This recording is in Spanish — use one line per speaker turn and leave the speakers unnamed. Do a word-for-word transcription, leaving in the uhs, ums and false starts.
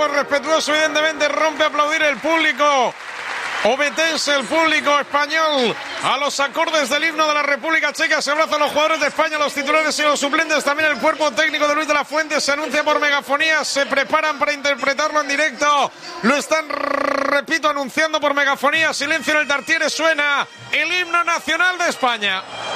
saludo respetuoso, evidentemente rompe a aplaudir el público obetense, el público español, a los acordes del himno de la República Checa. Se abrazan los jugadores de España, los titulares y los suplentes, también el cuerpo técnico de Luis de la Fuente. Se anuncia por megafonía, se preparan para interpretarlo en directo, lo están, repito, anunciando por megafonía. Silencio en el Tartiere, suena el himno nacional de España.